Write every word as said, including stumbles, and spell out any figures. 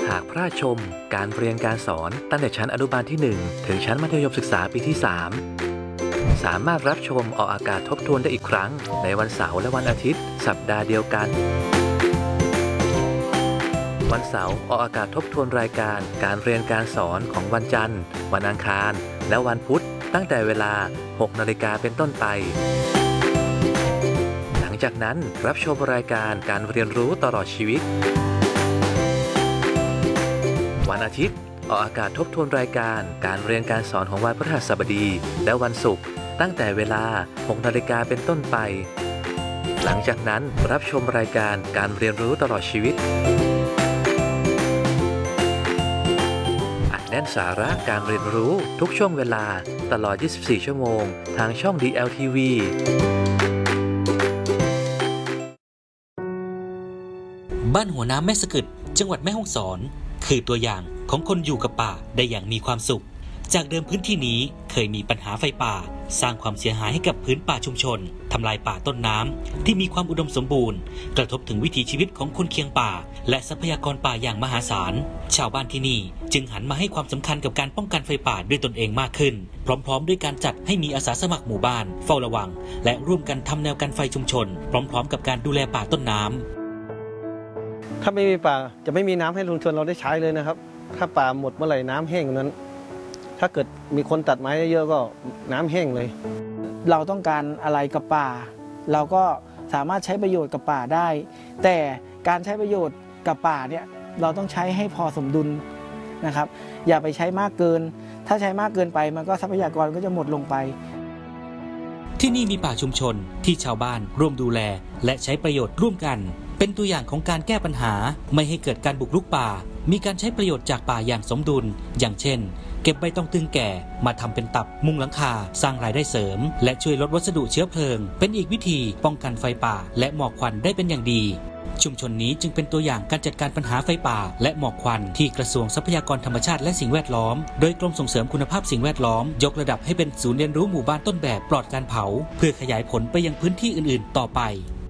หากพระราชชมการเรียนการสอนตั้งแต่ชั้นอนุบาลที่หนึ่งถึงชั้นมัธยมศึกษาปีที่สามสามารถรับชมออกอากาศทบทวนได้อีกครั้งในวันเสาร์และวันอาทิตย์สัปดาห์เดียวกันวันเสาร์ออกอากาศทบทวนรายการการเรียนการสอนของวันจันทร์วันอังคารและวันพุธตั้งแต่เวลา หกนาฬิกาเป็นต้นไปหลังจากนั้นรับชมรายการการเรียนรู้ตลอดชีวิตวันอาทิตย์ออกอากาศทบทวนรายการการเรียนการสอนของวันพฤหัสบดีและวันศุกร์ตั้งแต่เวลา หกนาฬิกาเป็นต้นไปหลังจากนั้นรับชมรายการการเรียนรู้ตลอดชีวิตอัดแน่นสาระการเรียนรู้ทุกช่วงเวลาตลอด ยี่สิบสี่ ชั่วโมงทางช่อง ดี แอล ที วีบ้านหัวน้ำแม่สะกึดจังหวัดแม่ฮ่องสอนคือตัวอย่างของคนอยู่กับป่าได้อย่างมีความสุขจากเดิมพื้นที่นี้เคยมีปัญหาไฟป่าสร้างความเสียหายให้กับพื้นป่าชุมชนทำลายป่าต้นน้ำที่มีความอุดมสมบูรณ์กระทบถึงวิถีชีวิตของคนเคียงป่าและทรัพยากรป่าอย่างมหาศาลชาวบ้านที่นี่จึงหันมาให้ความสำคัญกับการป้องกันไฟป่าด้วยตนเองมากขึ้นพร้อมๆด้วยการจัดให้มีอาสาสมัครหมู่บ้านเฝ้าระวังและร่วมกันทำแนวกันไฟชุมชนพร้อมๆกับการดูแลป่าต้นน้ำถ้าไม่มีป่าจะไม่มีน้ำให้ชุมชนเราได้ใช้เลยนะครับถ้าป่าหมดเมื่อไหร่น้ำแห้งนั้นถ้าเกิดมีคนตัดไม้เยอะก็น้ำแห้งเลยเราต้องการอะไรกับป่าเราก็สามารถใช้ประโยชน์กับป่าได้แต่การใช้ประโยชน์กับป่าเนี่ยเราต้องใช้ให้พอสมดุลนะครับอย่าไปใช้มากเกินถ้าใช้มากเกินไปมันก็ทรัพยากรก็จะหมดลงไปที่นี่มีป่าชุมชนที่ชาวบ้านร่วมดูแลและใช้ประโยชน์ร่วมกันเป็นตัวอย่างของการแก้ปัญหาไม่ให้เกิดการบุกรุกป่ามีการใช้ประโยชน์จากป่าอย่างสมดุลอย่างเช่นเก็บใบตองตึงแก่มาทำเป็นตับมุงหลังคาสร้างรายได้เสริมและช่วยลดวัสดุเชื้อเพลิงเป็นอีกวิธีป้องกันไฟป่าและหมอกควันได้เป็นอย่างดีชุมชนนี้จึงเป็นตัวอย่างการจัดการปัญหาไฟป่าและหมอกควันที่กระทรวงทรัพยากรธรรมชาติและสิ่งแวดล้อมโดยกรมส่งเสริมคุณภาพสิ่งแวดล้อมยกระดับให้เป็นศูนย์เรียนรู้หมู่บ้านต้นแบบปลอดการเผาเพื่อขยายผลไปยังพื้นที่อื่นๆต่อไป